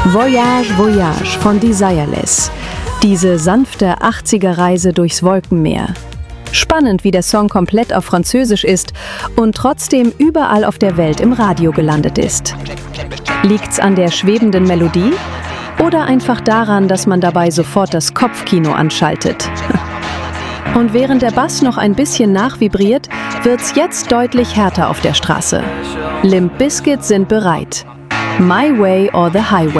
Voyage, Voyage von Desireless. Diese sanfte 80er-Reise durchs Wolkenmeer. Spannend, wie der Song komplett auf Französisch ist und trotzdem überall auf der Welt im Radio gelandet ist. Liegt's an der schwebenden Melodie? Oder einfach daran, dass man dabei sofort das Kopfkino anschaltet? Und während der Bass noch ein bisschen nachvibriert, wird's jetzt deutlich härter auf der Straße. Limp Bizkit sind bereit. My Way or the Highway.